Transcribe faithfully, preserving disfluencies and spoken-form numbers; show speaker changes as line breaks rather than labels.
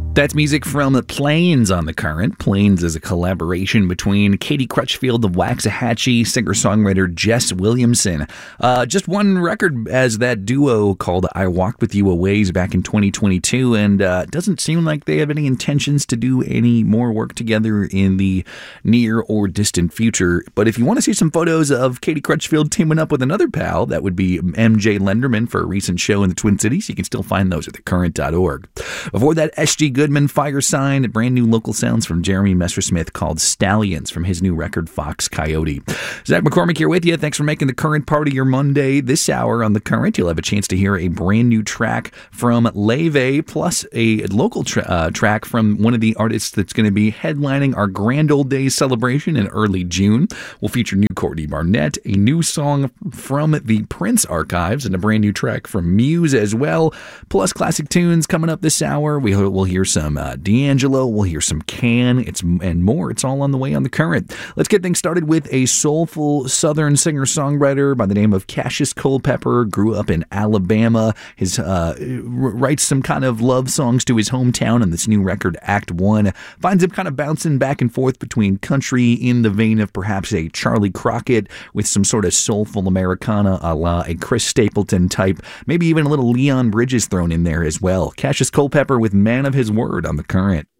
That's music from Plains on the Current. Plains is a collaboration between Katie Crutchfield of Waxahachie, singer-songwriter Jess Williamson. Uh, just one record as that duo called I Walked With You a Ways back in twenty twenty-two, and uh, it doesn't seem like they have any intentions to do any more work together in the near or distant future. But if you want to see some photos of Katie Crutchfield teaming up with another pal, that would be M J Lenderman for a recent show in the Twin Cities. You can still find those at the current dot org. Before that, S G Goodman, Fire Sign, brand new local sounds from Jeremy Messersmith called Stallions from his new record Fox Coyote. Zach McCormick here with you. Thanks for making the Current part of your Monday. This hour on the Current, you'll have a chance to hear a brand new track from Leve, plus a local tra- uh, track from one of the artists that's going to be headlining our Grand Old Days celebration in early June. We'll feature new Courtney Barnett, a new song from the Prince archives, and a brand new track from Muse as well. Plus classic tunes coming up this hour. We will hear some Some uh, D'Angelo, we'll hear some Can, it's and more. It's all on the way on the Current. Let's get things started with a soulful Southern singer-songwriter by the name of Cassius Culpepper. Grew up in Alabama. His uh, writes some kind of love songs to his hometown, and this new record, Act One, finds him kind of bouncing back and forth between country in the vein of perhaps a Charlie Crockett with some sort of soulful Americana a la a Chris Stapleton type, maybe even a little Leon Bridges thrown in there as well. Cassius Culpepper with Man of His Word on the Current.